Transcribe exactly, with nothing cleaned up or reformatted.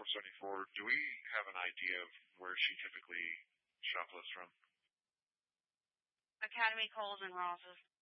four seventy-four. Do we have an idea of where she typically shoplifts from? Academy, Kohl's, and Ross's.